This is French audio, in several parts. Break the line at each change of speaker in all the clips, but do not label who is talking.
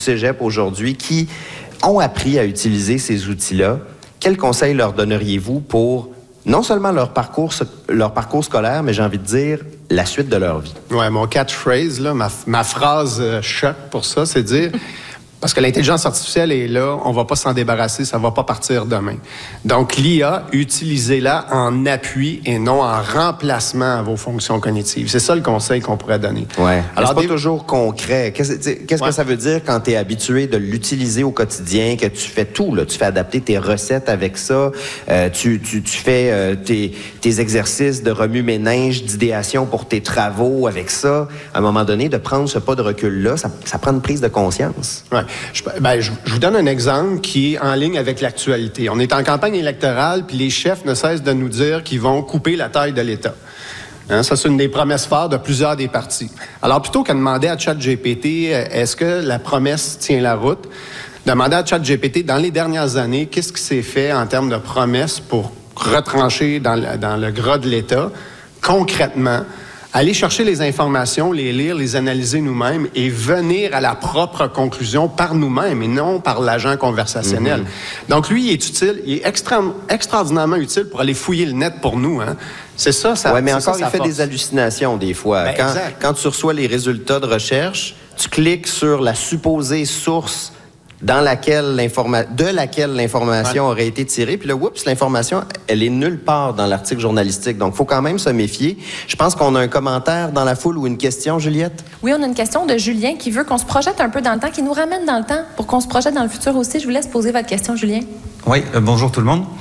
cégep aujourd'hui qui ont appris à utiliser ces outils-là, quels conseils leur donneriez-vous pour non seulement leur parcours scolaire, mais j'ai envie de dire la suite de leur vie?
Ouais, mon catchphrase, là, ma phrase choc pour ça, c'est de dire... Parce que l'intelligence artificielle est là, on ne va pas s'en débarrasser, ça ne va pas partir demain. Donc, l'IA, utilisez-la en appui et non en remplacement à vos fonctions cognitives. C'est ça le conseil qu'on pourrait donner.
Oui. Alors, c'est pas toujours concret. Qu'est-ce que ça veut dire quand tu es habitué de l'utiliser au quotidien, que tu fais tout, là? Tu fais adapter tes recettes avec ça, tu fais tes exercices de remue-ménage, d'idéation pour tes travaux avec ça. À un moment donné, de prendre ce pas de recul-là, ça prend une prise de conscience.
Ouais. Je vous donne un exemple qui est en ligne avec l'actualité. On est en campagne électorale, puis les chefs ne cessent de nous dire qu'ils vont couper la taille de l'État. Hein, ça, c'est une des promesses phares de plusieurs des partis. Alors, plutôt qu'à demander à ChatGPT, est-ce que la promesse tient la route, demander à ChatGPT, dans les dernières années, qu'est-ce qui s'est fait en termes de promesses pour retrancher dans le gras de l'État, concrètement, aller chercher les informations, les lire, les analyser nous-mêmes et venir à la propre conclusion par nous-mêmes et non par l'agent conversationnel. Donc, lui, il est utile, il est extraordinairement utile pour aller fouiller le net pour nous. Hein. C'est ça, ça.
Oui, mais encore,
ça,
il fait des hallucinations des fois. Quand tu reçois les résultats de recherche, tu cliques sur la supposée source de laquelle l'information aurait été tirée. Puis là, oups, l'information, elle est nulle part dans l'article journalistique. Donc, il faut quand même se méfier. Je pense qu'on a un commentaire dans la foule ou une question, Juliette?
Oui, on a une question de Julien qui veut qu'on se projette un peu dans le temps, qui nous ramène dans le temps pour qu'on se projette dans le futur aussi. Je vous laisse poser votre question, Julien.
Oui, bonjour tout le monde.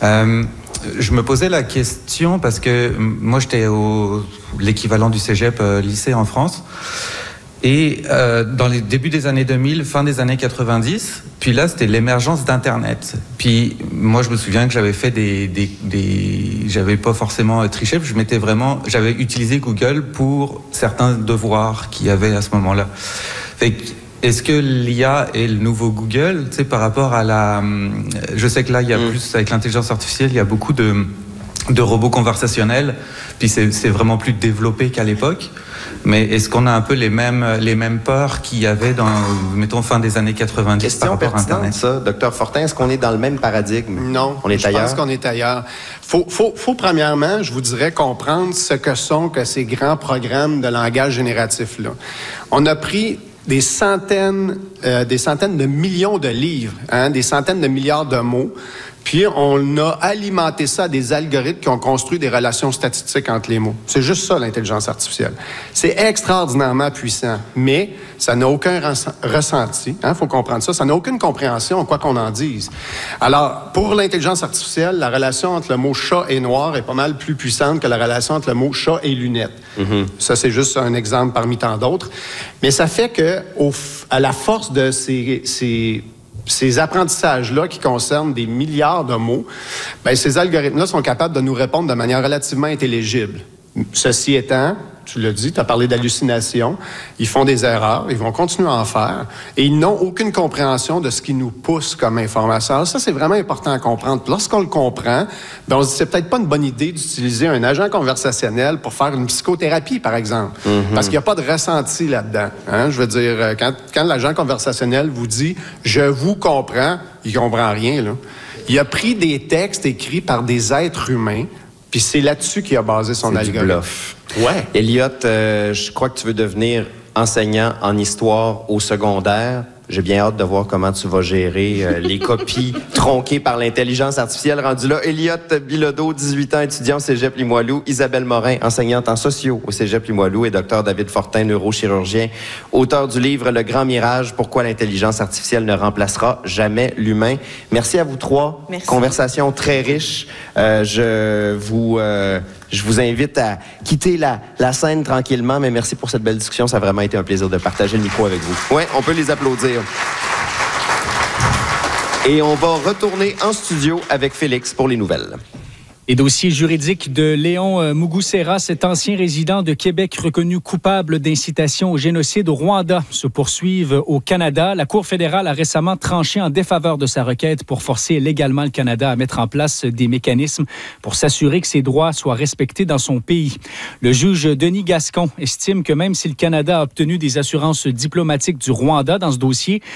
Je me posais la question parce que moi, j'étais l'équivalent du cégep lycée en France. Et dans les débuts des années 2000, fin des années 90, puis là, c'était l'émergence d'Internet. Puis moi, je me souviens que j'avais fait j'avais pas forcément triché, puis j'avais utilisé Google pour certains devoirs qu'il y avait à ce moment-là. Fait que, est-ce que l'IA est le nouveau Google, tu sais, par rapport à je sais que là, il y a plus, avec l'intelligence artificielle, il y a beaucoup de robots conversationnels, puis c'est vraiment plus développé qu'à l'époque. Mais est-ce qu'on a un peu les mêmes peurs qu'il y avait dans, mettons, fin des années 90
Question
par rapport à Internet?
Ça, Dr Fortin, est-ce qu'on est dans le même paradigme?
Non,
on est ailleurs?
Je pense qu'on est ailleurs. Faut premièrement, je vous dirais, comprendre ce que sont ces grands programmes de langage génératif-là. On a pris des centaines de millions de livres, hein, des centaines de milliards de mots, puis on a alimenté ça à des algorithmes qui ont construit des relations statistiques entre les mots. C'est juste ça, l'intelligence artificielle. C'est extraordinairement puissant, mais ça n'a aucun ressenti. Il faut comprendre ça. Ça n'a aucune compréhension, quoi qu'on en dise. Alors, pour l'intelligence artificielle, la relation entre le mot chat et noir est pas mal plus puissante que la relation entre le mot chat et lunettes. Ça, c'est juste un exemple parmi tant d'autres. Mais ça fait que, à la force de ces apprentissages-là qui concernent des milliards de mots, bien, ces algorithmes-là sont capables de nous répondre de manière relativement intelligible. Ceci étant, tu l'as dit, tu as parlé d'hallucination, ils font des erreurs, ils vont continuer à en faire, et ils n'ont aucune compréhension de ce qui nous pousse comme information. Alors ça, c'est vraiment important à comprendre. Puis lorsqu'on le comprend, bien, on se dit, c'est peut-être pas une bonne idée d'utiliser un agent conversationnel pour faire une psychothérapie, par exemple, parce qu'il n'y a pas de ressenti là-dedans. Hein? Je veux dire, quand l'agent conversationnel vous dit « je vous comprends », il ne comprend rien, là. Il a pris des textes écrits par des êtres humains, puis c'est là-dessus qu'il a basé son algorithme.
Du bluff. Ouais. Elliot, je crois que tu veux devenir enseignant en histoire au secondaire. J'ai bien hâte de voir comment tu vas gérer les copies tronquées par l'intelligence artificielle rendue là. Elliot Bilodeau, 18 ans, étudiant au Cégep Limoilou. Isabelle Morin, enseignante en sociaux au Cégep Limoilou. Et Dr David Fortin, neurochirurgien, auteur du livre Le Grand Mirage, pourquoi l'intelligence artificielle ne remplacera jamais l'humain. Merci à vous trois.
Merci.
Conversation très riche. Je vous invite à quitter la scène tranquillement, mais merci pour cette belle discussion. Ça a vraiment été un plaisir de partager le micro avec vous. Oui, on peut les applaudir. Et on va retourner en studio avec Félix pour les nouvelles.
Les dossiers juridiques de Léon Mugesera, cet ancien résident de Québec reconnu coupable d'incitation au génocide au Rwanda, se poursuivent au Canada. La Cour fédérale a récemment tranché en défaveur de sa requête pour forcer légalement le Canada à mettre en place des mécanismes pour s'assurer que ses droits soient respectés dans son pays. Le juge Denis Gascon estime que même si le Canada a obtenu des assurances diplomatiques du Rwanda dans ce dossier,